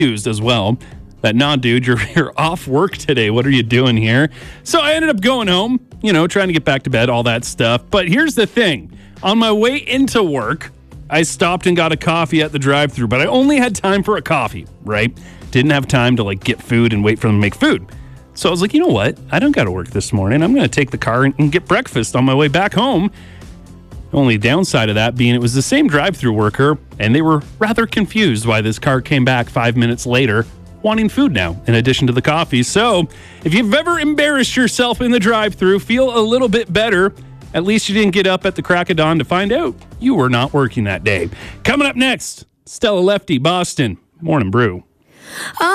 confused as well. That, nah, dude, you're off work today. What are you doing here? So I ended up going home, trying to get back to bed, all that stuff. But here's the thing. On my way into work, I stopped and got a coffee at the drive-thru, but I only had time for a coffee, right? Didn't have time to get food and wait for them to make food. So I was like, you know what? I don't got to work this morning. I'm going to take the car and get breakfast on my way back home. Only downside of that being it was the same drive-thru worker, and they were rather confused why this car came back 5 minutes later wanting food now, in addition to the coffee. So if you've ever embarrassed yourself in the drive-thru, feel a little bit better. At least you didn't get up at the crack of dawn to find out you were not working that day. Coming up next, Stella Lefty, Boston, Morning Brew.